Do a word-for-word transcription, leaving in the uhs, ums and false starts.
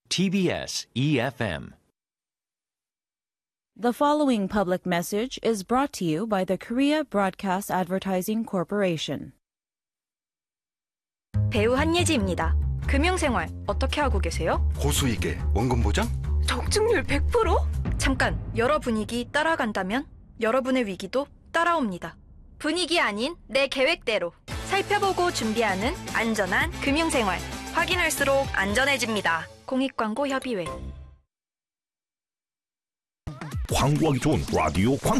티비에스 이에프엠. The following public message is brought to you by the Korea Broadcast Advertising Corporation. 배우 한예지입니다. 금융생활 어떻게 하고 계세요? 고수익에 원금 보장? 적중률 백 퍼센트? 잠깐, 여러 분위기 따라간다면 여러분의 위기도 따라옵니다. 분위기 아닌 내 계획대로 살펴보고 준비하는 안전한 금융생활. 확인할수록 안전해집니다. 공익광고협의회. 광고하기 좋은 라디오 광고.